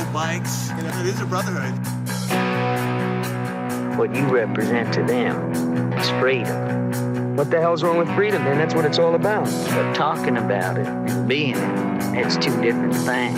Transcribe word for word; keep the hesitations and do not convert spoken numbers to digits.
bikes. You know, it is a brotherhood. What you represent to them is freedom. What the hell's wrong with freedom, man? That's what it's all about. But talking about it and being it, it's two different things.